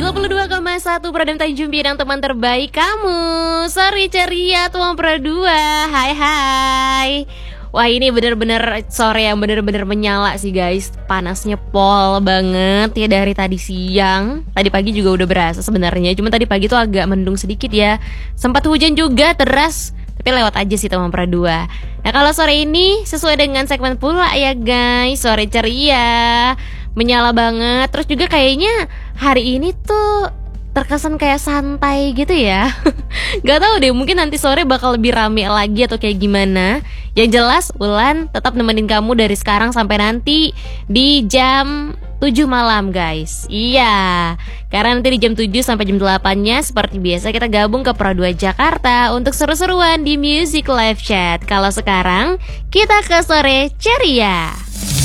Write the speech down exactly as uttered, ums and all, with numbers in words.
sembilan puluh dua koma satu Pradam Tanjung Pinang, teman terbaik kamu. Sorry ceria tuang Pro dua. Hai hai. Wah, ini bener-bener sore yang bener-bener menyala sih guys. Panasnya pol banget ya dari tadi siang. Tadi pagi juga udah berasa sebenarnya. Cuma tadi pagi tuh agak mendung sedikit ya. Sempat hujan juga deras, tapi lewat aja sih teman Pro dua. Nah, kalau sore ini sesuai dengan segmen pula ya guys. Sore ceria, menyala banget. Terus juga kayaknya hari ini tuh terkesan kayak santai gitu ya. Gak tahu deh, mungkin nanti sore bakal lebih rame lagi atau kayak gimana. Yang jelas Ulan tetap nemenin kamu dari sekarang sampai nanti di jam tujuh malam guys. Iya, karena nanti di jam tujuh sampai jam delapan-nya seperti biasa kita gabung ke Pro dua Jakarta untuk seru-seruan di Music Live Chat. Kalau sekarang kita ke sore ceria.